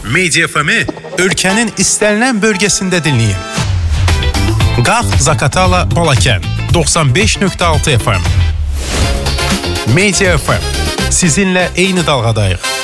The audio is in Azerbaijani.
Media FM-i ölkənin istənilən bölgəsində dinləyin. Qalx Zaqatala, Balakən 95.6 FM. Media FM sizinlə eyni dalğadayıq.